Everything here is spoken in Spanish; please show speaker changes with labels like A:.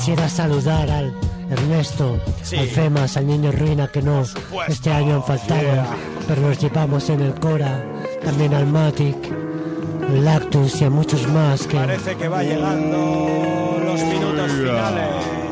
A: quisiera saludar al Ernesto,
B: Sí.
A: al Femas, al Niño Ruina, que no
B: supuesto.
A: este año han faltado,
B: Yeah.
A: pero los llevamos en el Cora, también al Matic, al Lactus y a muchos más que...
B: Parece que va llegando los minutos finales.